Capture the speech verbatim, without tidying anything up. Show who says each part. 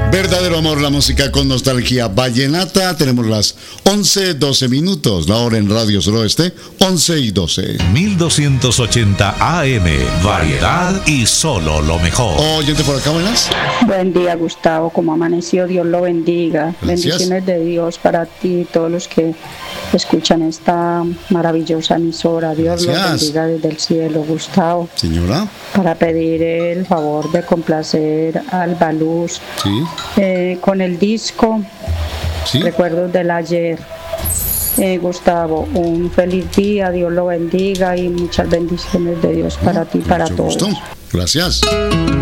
Speaker 1: Verdadero amor, la música con nostalgia vallenata. Tenemos las once, doce minutos, la hora en Radio Suroeste, once y doce.
Speaker 2: mil doscientos ochenta A M, variedad y solo lo mejor.
Speaker 1: Oyente por acá, buenas.
Speaker 3: Buen día, Gustavo, como amaneció, Dios lo bendiga.
Speaker 1: Gracias.
Speaker 3: Bendiciones de Dios para ti y todos los que escuchan esta maravillosa emisora. Dios
Speaker 1: Gracias.
Speaker 3: lo bendiga desde el cielo, Gustavo.
Speaker 1: Señora.
Speaker 3: Para pedir el favor de complacer al Baluz
Speaker 1: Sí.
Speaker 3: eh, con el disco
Speaker 1: Sí.
Speaker 3: Recuerdos del Ayer. Eh, Gustavo, un feliz día, Dios lo bendiga y muchas bendiciones de Dios para ti y para
Speaker 1: Mucho
Speaker 3: todos.
Speaker 1: gusto. Gracias.